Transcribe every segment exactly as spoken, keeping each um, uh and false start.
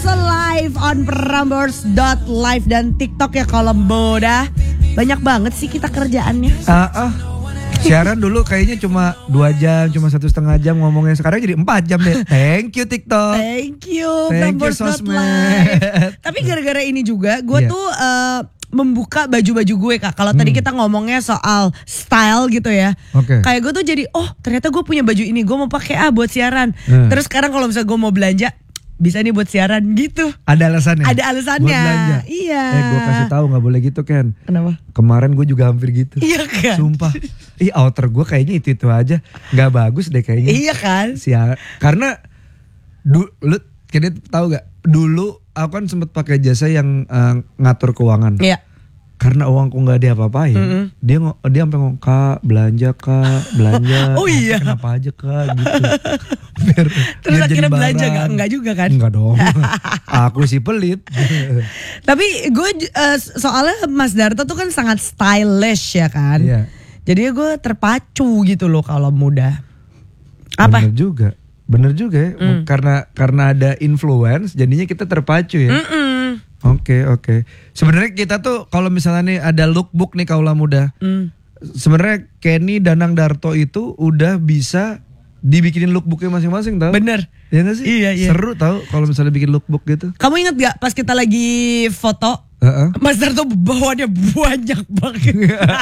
also live on prambors dot live dan TikTok ya Kolombo dah. Banyak banget sih kita kerjaannya. Ah, uh, uh. Siaran dulu kayaknya cuma dua jam, cuma satu setengah jam ngomongnya. Sekarang jadi empat jam deh. Thank you TikTok. Thank you Prambors dot live. Tapi gara-gara ini juga gue yeah. tuh uh, membuka baju-baju gue Kak. Kalau hmm. tadi kita ngomongnya soal style gitu ya. Okay. Kayak gue tuh jadi oh ternyata gue punya baju ini. Gue mau pakai ah buat siaran. Hmm. Terus sekarang kalau misalnya gue mau belanja, bisa nih buat siaran gitu. Ada alasannya? Ada alasannya. Buat belanja? Iya. Eh gue kasih tahu gak boleh gitu Ken. Kenapa? Kemarin gue juga hampir gitu. Iya kan? Sumpah. Ih outer gue kayaknya itu-itu aja. Gak bagus deh kayaknya. Iya kan? Siar. Karena du, lu kayaknya tahu gak? Dulu aku kan sempat pakai jasa yang uh, ngatur keuangan. Iya. Karena uangku nggak diapa-apain, mm-hmm. dia dia sampai ngomong kak belanja kak belanja, oh iya, kenapa aja kak gitu. biar, Terus biar akhirnya belanja gak? Enggak juga kan? Enggak dong, aku sih pelit. Tapi gue uh, soalnya Mas Darto tuh kan sangat stylish ya kan, iya. Jadi gue terpacu gitu loh kalau muda. Apa? Bener juga, bener juga ya, mm. karena karena ada influence, jadinya kita terpacu ya. Mm-mm. Oke okay, oke. Okay. Sebenarnya kita tuh kalau misalnya nih ada lookbook nih kaula muda. Mm. Sebenarnya Kenny Danang Darto itu udah bisa dibikinin lookbooknya masing-masing tau? Bener. Ya gak sih? Iya iya. Seru tau kalau misalnya bikin lookbook gitu. Kamu inget gak pas kita lagi foto? Uh-uh. Mas Darto bawaannya banyak banget.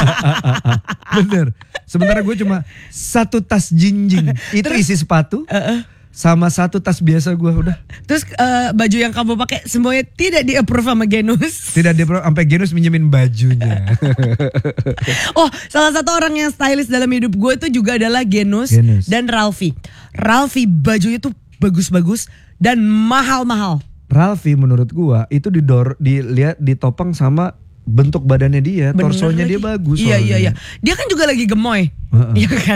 Bener. Sementara gue cuma satu tas jinjing. Itu terus, isi sepatu. Uh-uh. Sama satu tas biasa gue udah. Terus uh, baju yang kamu pakai semuanya tidak di approve sama Genus. Tidak di approve sampai Genus minjemin bajunya. Oh, salah satu orang yang stylish dalam hidup gue itu juga adalah Genus, Genus. dan Ralfi. Ralfi bajunya tuh bagus-bagus dan mahal-mahal. Ralfi menurut gue itu didor dilihat ditopang sama bentuk badannya dia, bener torsonya lagi. Dia bagus. Iya iya iya. Dia kan juga lagi gemoy. Uh-uh. Iya kan?